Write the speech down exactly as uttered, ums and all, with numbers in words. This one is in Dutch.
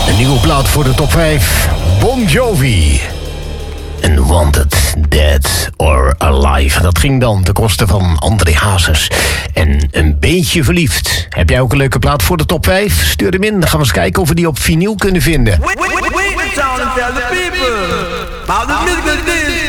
Een nieuwe plaat voor de top vijf. Bon Jovi. En Wanted, Dead or Alive. Dat ging dan ten koste van André Hazes. En Een beetje verliefd. Heb jij ook een leuke plaat voor de top vijf? Stuur hem in, dan gaan we eens kijken of we die op vinyl kunnen vinden. Wait, wait, wait, wait, and tell the people about the musical